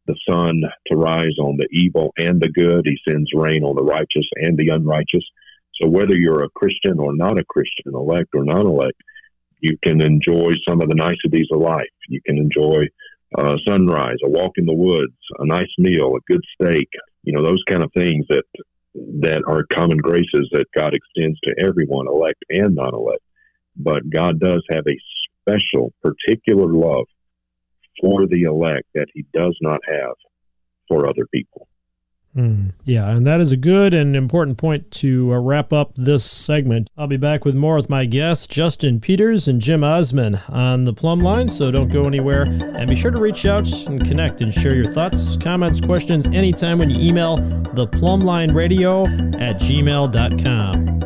the sun to rise on the evil and the good. He sends rain on the righteous and the unrighteous. So whether you're a Christian or not a Christian, elect or non-elect, you can enjoy some of the niceties of life. You can enjoy sunrise, a walk in the woods, a nice meal, a good steak, those kind of things that are common graces that God extends to everyone, elect and non-elect. But God does have a special, particular love for the elect that he does not have for other people. Yeah, and that is a good and important point to wrap up this segment. I'll be back with more with my guests, Justin Peters and Jim Osman, on the Plumb Line, so don't go anywhere. And be sure to reach out and connect and share your thoughts, comments, questions anytime when you email theplumblineradio@gmail.com.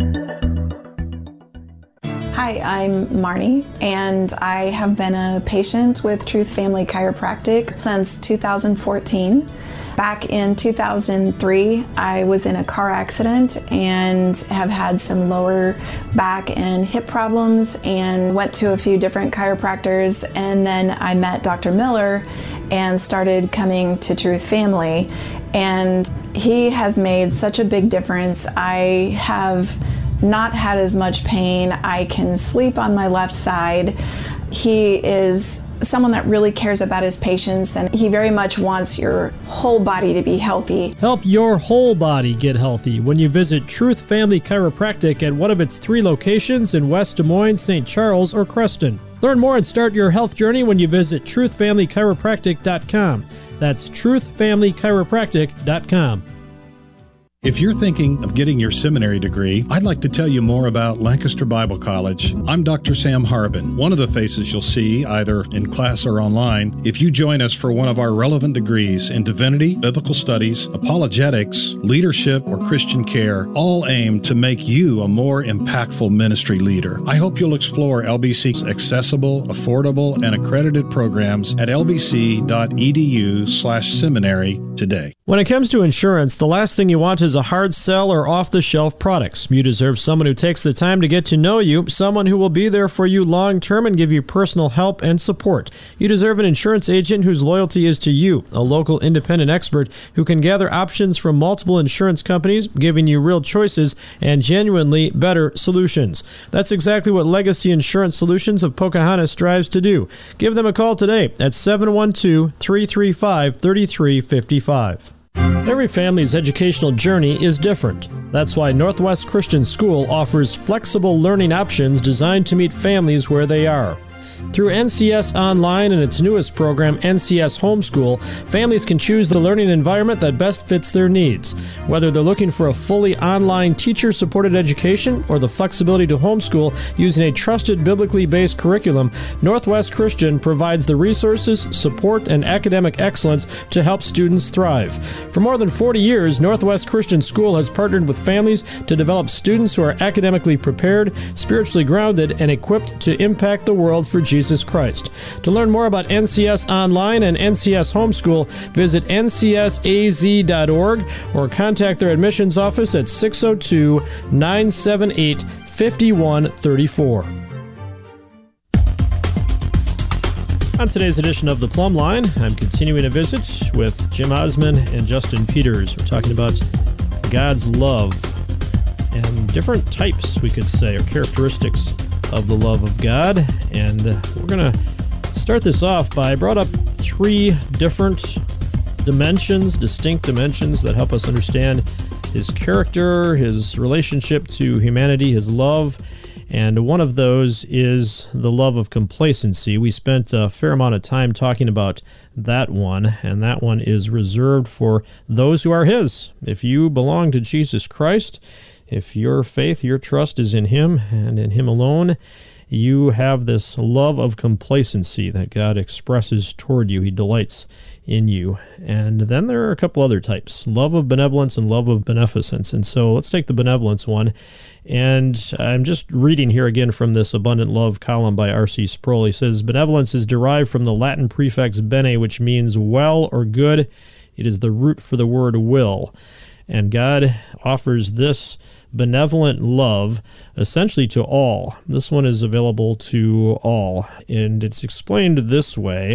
Hi, I'm Marnie, and I have been a patient with Truth Family Chiropractic since 2014. Back in 2003, I was in a car accident and have had some lower back and hip problems and went to a few different chiropractors, and then I met Dr. Miller and started coming to Truth Family, and he has made such a big difference. I have not had as much pain. I can sleep on my left side. He is someone that really cares about his patients, and he very much wants your whole body to be healthy. Help your whole body get healthy when you visit Truth Family Chiropractic at one of its 3 locations in West Des Moines, St. Charles, or Creston. Learn more and start your health journey when you visit truthfamilychiropractic.com. That's truthfamilychiropractic.com. If you're thinking of getting your seminary degree, I'd like to tell you more about Lancaster Bible College. I'm Dr. Sam Harbin, one of the faces you'll see either in class or online if you join us for one of our relevant degrees in divinity, biblical studies, apologetics, leadership, or Christian care, all aimed to make you a more impactful ministry leader. I hope you'll explore LBC's accessible, affordable, and accredited programs at lbc.edu/seminary today. When it comes to insurance, the last thing you want is a hard sell or off-the-shelf products. You deserve someone who takes the time to get to know you, someone who will be there for you long-term and give you personal help and support. You deserve an insurance agent whose loyalty is to you, a local independent expert who can gather options from multiple insurance companies, giving you real choices and genuinely better solutions. That's exactly what Legacy Insurance Solutions of Pocahontas strives to do. Give them a call today at 712-335-3355. Every family's educational journey is different. That's why Northwest Christian School offers flexible learning options designed to meet families where they are. Through NCS Online and its newest program, NCS Homeschool, families can choose the learning environment that best fits their needs. Whether they're looking for a fully online teacher-supported education or the flexibility to homeschool using a trusted biblically based curriculum, Northwest Christian provides the resources, support, and academic excellence to help students thrive. For more than 40 years, Northwest Christian School has partnered with families to develop students who are academically prepared, spiritually grounded, and equipped to impact the world for Jesus Christ. To learn more about NCS Online and NCS Homeschool, visit ncsaz.org or contact their admissions office at 602-978-5134. On today's edition of The Plumb Line, I'm continuing a visit with Jim Osman and Justin Peters. We're talking about God's love and different types, we could say, or characteristics of the love of God. And we're going to start this off by, I brought up 3 different dimensions, distinct dimensions that help us understand his character, his relationship to humanity, his love. And one of those is the love of complacency. We spent a fair amount of time talking about that one, and that one is reserved for those who are his. If you belong to Jesus Christ, if your faith, your trust is in him and in him alone, you have this love of complacency that God expresses toward you. He delights in you. And then there are a couple other types, love of benevolence and love of beneficence. And so let's take the benevolence one. And I'm just reading here again from this Abundant Love column by R.C. Sproul. He says, benevolence is derived from the Latin prefix bene, which means well or good. It is the root for the word will. And God offers this benevolent love essentially to all. This one is available to all. And it's explained this way.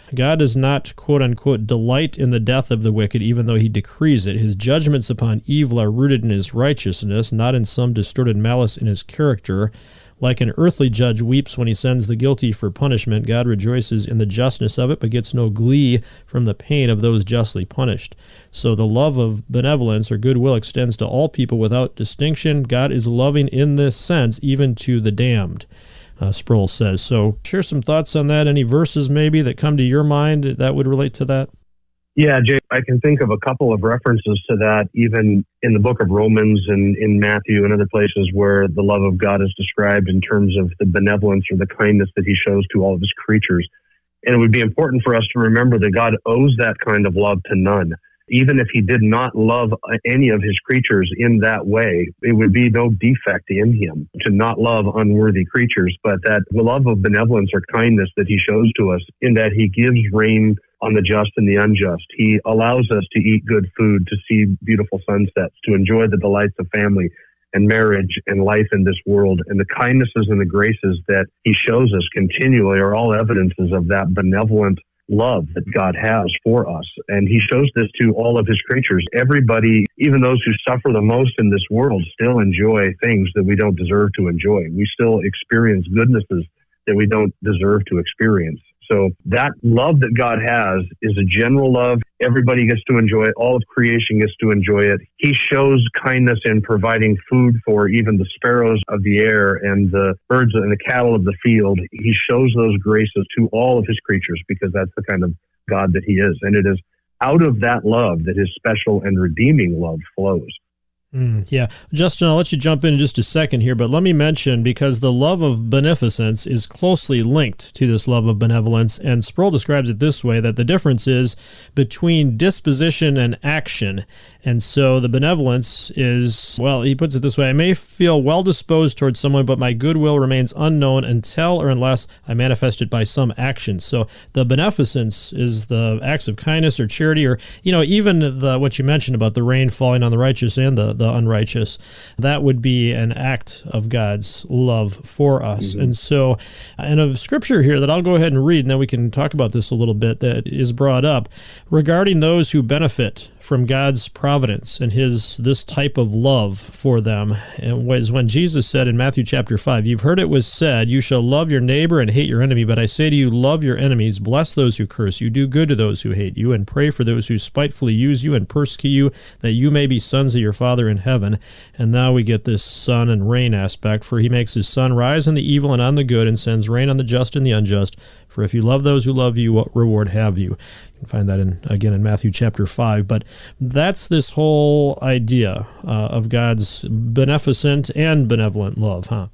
God does not, quote-unquote, delight in the death of the wicked, even though he decrees it. His judgments upon evil are rooted in his righteousness, not in some distorted malice in his character. Like an earthly judge weeps when he sends the guilty for punishment, God rejoices in the justness of it, but gets no glee from the pain of those justly punished. So the love of benevolence or goodwill extends to all people without distinction. God is loving in this sense, even to the damned, Sproul says. So share some thoughts on that. Any verses maybe that come to your mind that would relate to that? Yeah, Jay, I can think of a couple of references to that, even in the book of Romans and in Matthew and other places where the love of God is described in terms of the benevolence or the kindness that he shows to all of his creatures. And it would be important for us to remember that God owes that kind of love to none. Even if he did not love any of his creatures in that way, it would be no defect in him to not love unworthy creatures, but that love of benevolence or kindness that he shows to us in that he gives rain on the just and the unjust. He allows us to eat good food, to see beautiful sunsets, to enjoy the delights of family and marriage and life in this world. And the kindnesses and the graces that he shows us continually are all evidences of that benevolent love that God has for us. And he shows this to all of his creatures. Everybody, even those who suffer the most in this world, still enjoy things that we don't deserve to enjoy. We still experience goodnesses that we don't deserve to experience. So that love that God has is a general love. Everybody gets to enjoy it. All of creation gets to enjoy it. He shows kindness in providing food for even the sparrows of the air and the birds and the cattle of the field. He shows those graces to all of his creatures because that's the kind of God that he is. And it is out of that love that his special and redeeming love flows. Yeah. Justin, I'll let you jump in just a second here, but let me mention, because the love of beneficence is closely linked to this love of benevolence, and Sproul describes it this way, that the difference is between disposition and action. And so the benevolence is, well, he puts it this way: I may feel well-disposed towards someone, but my goodwill remains unknown until or unless I manifest it by some action. So the beneficence is the acts of kindness or charity, or, even what you mentioned about the rain falling on the righteous and the unrighteous. That would be an act of God's love for us. Mm-hmm. And so, and a scripture here that I'll go ahead and read, and then we can talk about this a little bit, that is brought up regarding those who benefit from God's providence and this type of love for them. And was when Jesus said in Matthew chapter 5, "You've heard it was said, you shall love your neighbor and hate your enemy, but I say to you, love your enemies, bless those who curse you, do good to those who hate you, and pray for those who spitefully use you and persecute you, that you may be sons of your Father in heaven." And now we get this sun and rain aspect, for he makes his sun rise on the evil and on the good, and sends rain on the just and the unjust. For if you love those who love you, what reward have you? You can find that in Matthew chapter 5. But that's this whole idea of God's beneficent and benevolent love, huh?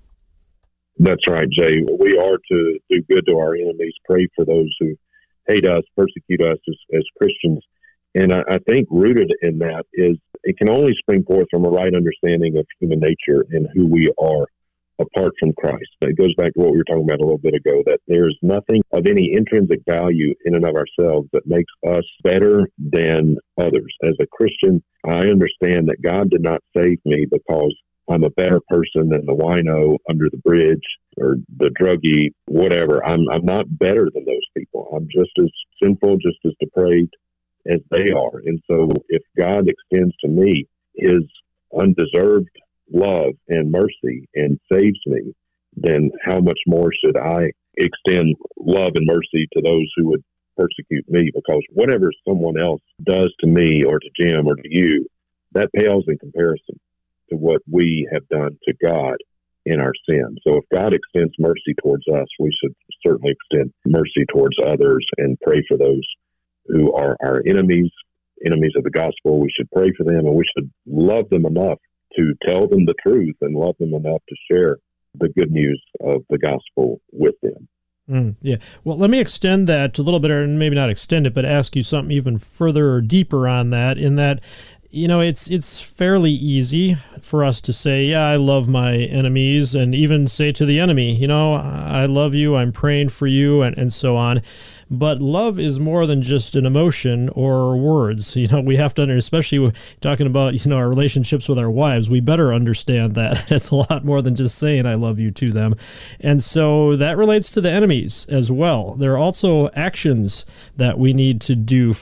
That's right, Jay. We are to do good to our enemies, pray for those who hate us, persecute us as Christians. And I think rooted in that is it can only spring forth from a right understanding of human nature and who we are apart from Christ. It goes back to what we were talking about a little bit ago, that there's nothing of any intrinsic value in and of ourselves that makes us better than others. As a Christian, I understand that God did not save me because I'm a better person than the wino under the bridge or the druggie, whatever. I'm not better than those people. I'm just as sinful, just as depraved as they are. And so if God extends to me his undeserved love and mercy and saves me, then how much more should I extend love and mercy to those who would persecute me? Because whatever someone else does to me or to Jim or to you, that pales in comparison to what we have done to God in our sin. So if God extends mercy towards us, we should certainly extend mercy towards others and pray for those who are our enemies of the gospel. We should pray for them, and we should love them enough to tell them the truth and love them enough to share the good news of the gospel with them. Yeah. Well, let me extend that a little bit, or maybe not extend it, but ask you something even further or deeper on that, in that, it's fairly easy for us to say, yeah, I love my enemies, and even say to the enemy, I love you, I'm praying for you, and so on. but love is more than just an emotion or words. We have to, especially talking about, our relationships with our wives, we better understand that it's a lot more than just saying I love you to them. And so that relates to the enemies as well. There are also actions that we need to do